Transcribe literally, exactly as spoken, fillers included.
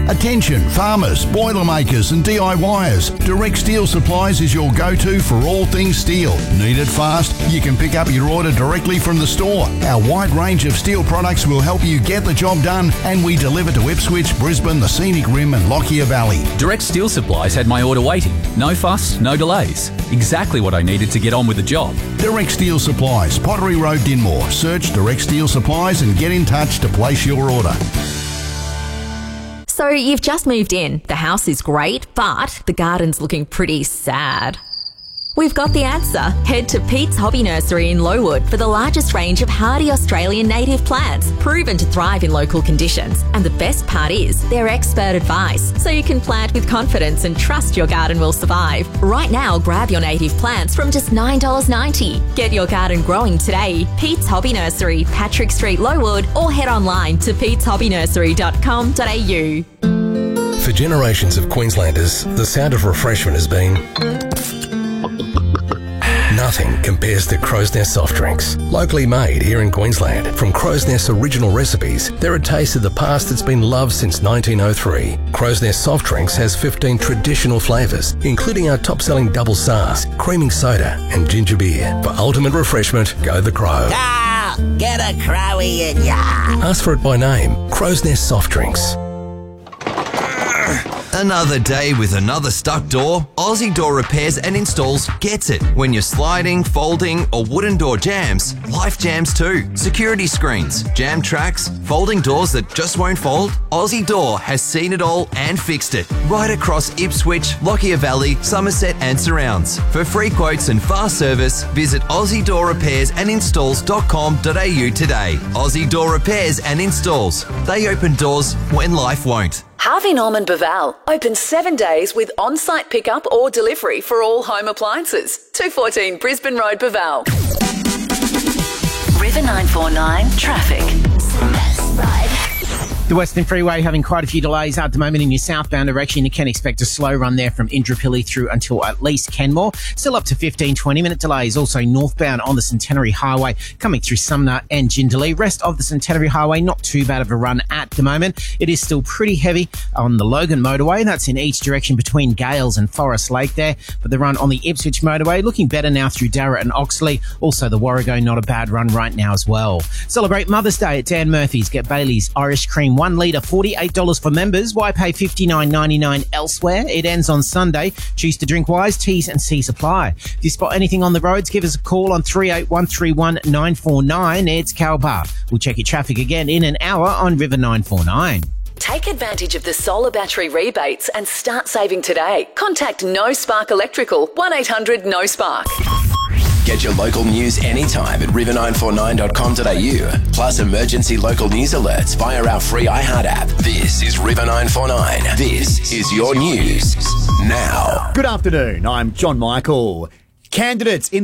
Attention farmers, boilermakers and D I Yers. Direct Steel Supplies is your go-to for all things steel. Need it fast? You can pick up your order directly from the store. Our wide range of steel products will help you get the job done, and we deliver to Ipswich, Brisbane, the Scenic Rim and Lockyer Valley. Direct Steel Supplies had my order waiting. No fuss, no delays. Exactly what I needed to get on with the job. Direct Steel Supplies, Pottery Road, Dinmore. Search Direct Steel Supplies and get in touch to place your order. So you've just moved in. The house is great, but the garden's looking pretty sad. We've got the answer. Head to Pete's Hobby Nursery in Lowood for the largest range of hardy Australian native plants, proven to thrive in local conditions. And the best part is, they're expert advice, so you can plant with confidence and trust your garden will survive. Right now, grab your native plants from just nine dollars ninety. Get your garden growing today. Pete's Hobby Nursery, Patrick Street, Lowood, or head online to petes hobby nursery dot com dot a u. For generations of Queenslanders, the sound of refreshment has been... Nothing compares to Crow's Nest soft drinks. Locally made here in Queensland, from Crow's Nest's original recipes, they're a taste of the past that's been loved since nineteen oh three. Crow's Nest soft drinks has fifteen traditional flavours, including our top-selling double S A Rs, creaming soda and ginger beer. For ultimate refreshment, go the Crow. Ah, get a Crowie in ya! Ask for it by name, Crow's Nest soft drinks. Another day with another stuck door? Aussie Door Repairs and Installs gets it. When you're sliding, folding, or wooden door jams, life jams too. Security screens, jam tracks, folding doors that just won't fold? Aussie Door has seen it all and fixed it. Right across Ipswich, Lockyer Valley, Somerset and surrounds. For free quotes and fast service, visit aussie door repairs and installs dot com dot a u today. Aussie Door Repairs and Installs. They open doors when life won't. Harvey Norman Baval, open seven days with on-site pickup or delivery for all home appliances. two fourteen Brisbane Road, Baval. River nine four nine traffic. The Western Freeway having quite a few delays at the moment in your southbound direction. You can expect a slow run there from Indooroopilly through until at least Kenmore. Still up to fifteen, twenty minute delays. Also northbound on the Centenary Highway coming through Sumner and Jindalee. Rest of the Centenary Highway, not too bad of a run at the moment. It is still pretty heavy on the Logan Motorway. That's in each direction between Gales and Forest Lake there. But the run on the Ipswich Motorway looking better now through Darra and Oxley. Also the Warrego, not a bad run right now as well. Celebrate Mother's Day at Dan Murphy's. Get Bailey's Irish Cream one litre, forty-eight dollars for members. Why pay fifty-nine ninety-nine elsewhere? It ends on Sunday. Choose to drink wise. T's and C's apply. If you spot anything on the roads, give us a call on three eight one three one nine four nine. It's Calbar. We'll check your traffic again in an hour on River nine four nine. Take advantage of the solar battery rebates and start saving today. Contact No Spark Electrical, one eight hundred no spark. Get your local news anytime at river nine four nine dot com dot a u. Plus emergency local news alerts via our free iHeart app. This is River nine four nine. This is your news now. Good afternoon. I'm John Michael. Candidates in